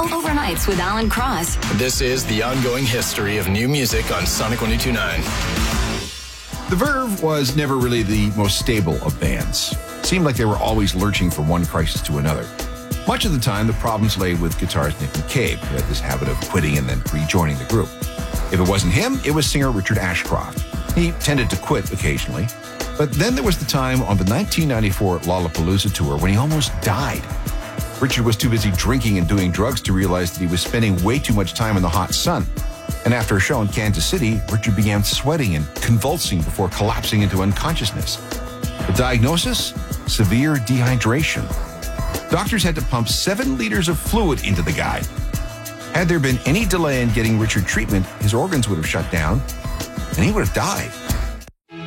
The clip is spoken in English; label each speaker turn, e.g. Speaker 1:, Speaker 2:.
Speaker 1: Overnights with Alan Cross.
Speaker 2: This is the ongoing history of new music on Sonic 102.9.
Speaker 3: The Verve was never really the most stable of bands. It seemed like they were always lurching from one crisis to another. Much of the time, the problems lay with guitarist Nick McCabe, who had this habit of quitting and then rejoining the group. If it wasn't him, it was singer Richard Ashcroft. He tended to quit occasionally. But then there was the time on the 1994 Lollapalooza tour when he almost died. Richard was too busy drinking and doing drugs to realize that he was spending way too much time in the hot sun. And after a show in Kansas City, Richard began sweating and convulsing before collapsing into unconsciousness. The diagnosis? Severe dehydration. Doctors had to pump 7 liters of fluid into the guy. Had there been any delay in getting Richard treatment, his organs would have shut down, and he would have died.